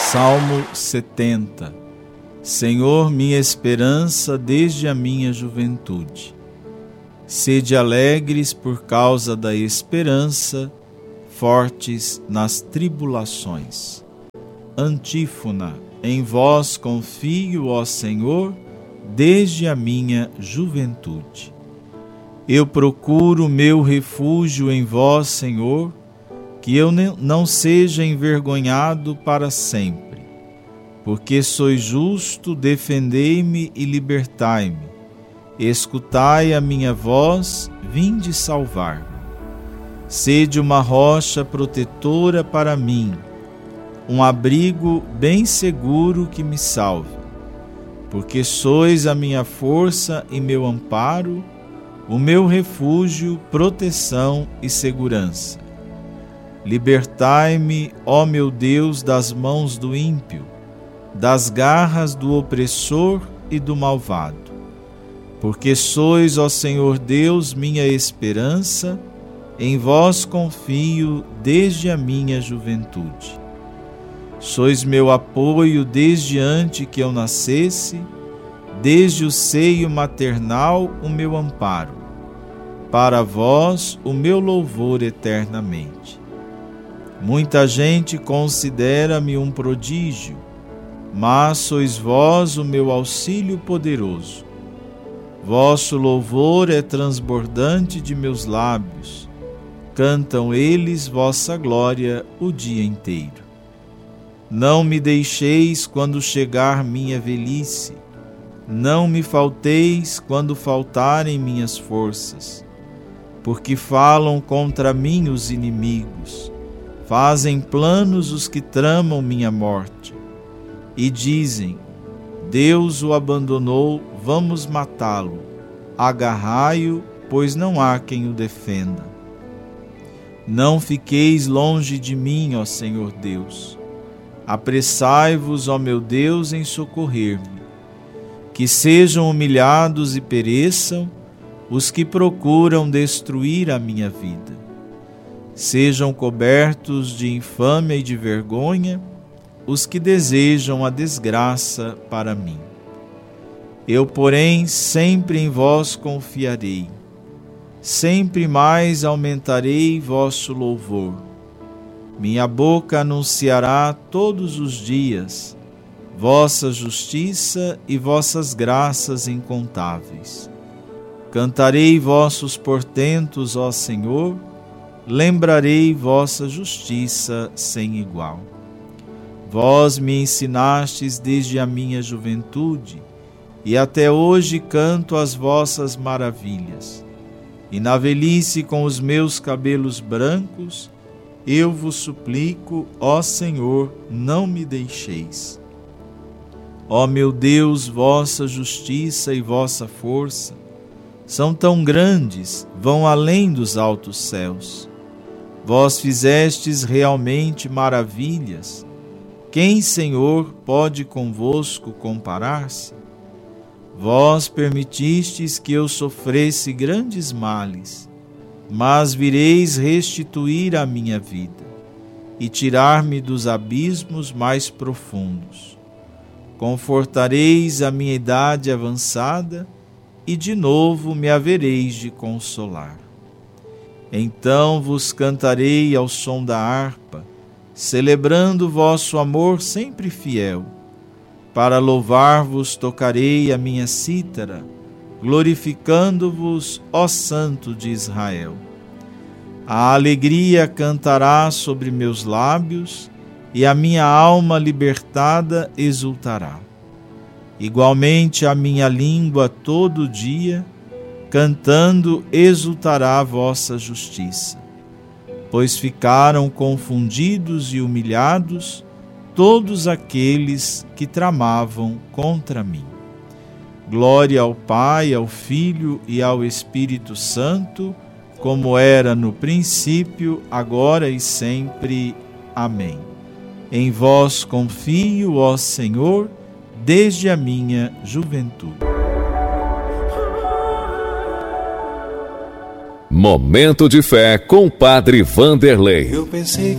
Salmo 70. Senhor, minha esperança desde a minha juventude. Sede alegres por causa da esperança, fortes nas tribulações. Antífona. Em vós confio, ó Senhor, desde a minha juventude. Eu procuro meu refúgio em vós, Senhor, que eu não seja envergonhado para sempre. Porque sois justo, defendei-me e libertai-me. Escutai a minha voz, vinde salvar-me. Sede uma rocha protetora para mim, um abrigo bem seguro que me salve. Porque sois a minha força e meu amparo, o meu refúgio, proteção e segurança. Libertai-me, ó meu Deus, das mãos do ímpio, das garras do opressor e do malvado. Porque sois, ó Senhor Deus, minha esperança, em vós confio desde a minha juventude. Sois meu apoio desde antes que eu nascesse, desde o seio maternal o meu amparo. Para vós o meu louvor eternamente. Muita gente considera-me um prodígio, mas sois vós o meu auxílio poderoso. Vosso louvor é transbordante de meus lábios. Cantam eles vossa glória o dia inteiro. Não me deixeis quando chegar minha velhice. Não me falteis quando faltarem minhas forças. Porque falam contra mim os inimigos. Fazem planos os que tramam minha morte. E dizem: Deus o abandonou, vamos matá-lo. Agarrai-o, pois não há quem o defenda. Não fiqueis longe de mim, ó Senhor Deus. Apressai-vos, ó meu Deus, em socorrer-me. Que sejam humilhados e pereçam os que procuram destruir a minha vida. Sejam cobertos de infâmia e de vergonha os que desejam a desgraça para mim. Eu, porém, sempre em vós confiarei. Sempre mais aumentarei vosso louvor. Minha boca anunciará todos os dias vossa justiça e vossas graças incontáveis. Cantarei vossos portentos, ó Senhor, lembrarei vossa justiça sem igual. Vós me ensinastes desde a minha juventude, e até hoje canto as vossas maravilhas. E na velhice com os meus cabelos brancos, eu vos suplico, ó Senhor, não me deixeis. Ó meu Deus, vossa justiça e vossa força são tão grandes, vão além dos altos céus. Vós fizestes realmente maravilhas. Quem, Senhor, pode convosco comparar-se? Vós permitistes que eu sofresse grandes males, mas vireis restituir a minha vida e tirar-me dos abismos mais profundos. Confortareis a minha idade avançada e de novo me havereis de consolar. Então vos cantarei ao som da harpa, celebrando vosso amor sempre fiel. Para louvar-vos tocarei a minha cítara, glorificando-vos, ó Santo de Israel. A alegria cantará sobre meus lábios, e a minha alma libertada exultará. Igualmente a minha língua todo dia, cantando, exultará a vossa justiça. Pois ficaram confundidos e humilhados todos aqueles que tramavam contra mim. Glória ao Pai, ao Filho e ao Espírito Santo, como era no princípio, agora e sempre. Amém. Em vós confio, ó Senhor, desde a minha juventude. Momento de fé com o Padre Vanderlei. Eu pensei